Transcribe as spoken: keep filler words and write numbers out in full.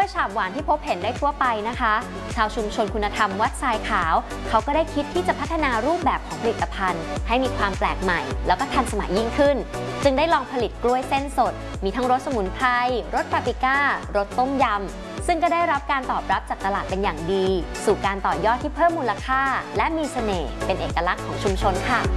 ยฉาบหวานที่พบเห็นได้ทั่วไปนะคะชาวชุมชนคุณธรรมวัดทรายขาวเขาก็ได้คิดที่จะพัฒนารูปแบบของผลิตภัณฑ์ให้มีความแปลกใหม่แล้วก็ทันสมัยยิ่งขึ้นจึงได้ลองผลิตกล้วยเส้นสดมีทั้งรสสมุนไพรรสปาปริก้ารสต้มยำซึ่งก็ได้รับการตอบรับจากตลาดเป็นอย่างดีสู่การต่อยอดที่เพิ่มมูลค่าและมีเสน่ห์เป็นเอกลักษณ์ของชุมชนค่ะ